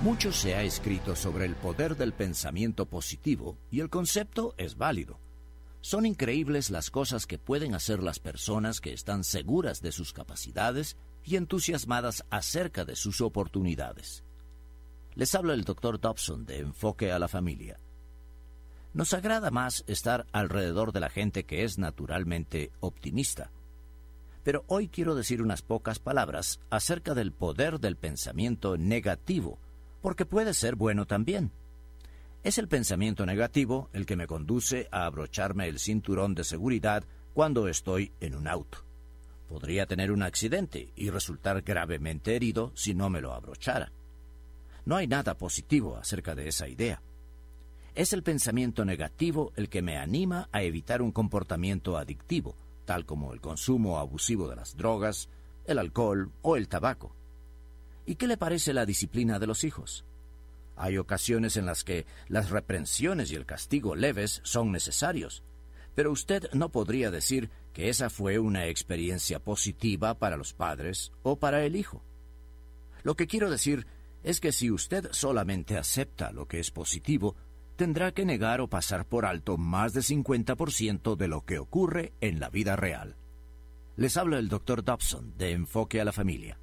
Mucho se ha escrito sobre el poder del pensamiento positivo y el concepto es válido. Son increíbles las cosas que pueden hacer las personas que están seguras de sus capacidades y entusiasmadas acerca de sus oportunidades. Les habla el Dr. Dobson de Enfoque a la Familia. Nos agrada más estar alrededor de la gente que es naturalmente optimista. Pero hoy quiero decir unas pocas palabras acerca del poder del pensamiento negativo, porque puede ser bueno también. Es el pensamiento negativo el que me conduce a abrocharme el cinturón de seguridad cuando estoy en un auto. Podría tener un accidente y resultar gravemente herido si no me lo abrochara. No hay nada positivo acerca de esa idea. Es el pensamiento negativo el que me anima a evitar un comportamiento adictivo, tal como el consumo abusivo de las drogas, el alcohol o el tabaco. ¿Y qué le parece la disciplina de los hijos? Hay ocasiones en las que las reprensiones y el castigo leves son necesarios, pero usted no podría decir que esa fue una experiencia positiva para los padres o para el hijo. Lo que quiero decir es que si usted solamente acepta lo que es positivo, tendrá que negar o pasar por alto más del 50% de lo que ocurre en la vida real. Les habla el Dr. Dobson de Enfoque a la Familia.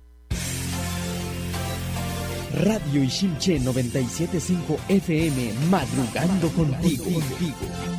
Radio Ishimche 97.5 FM, madrugando contigo.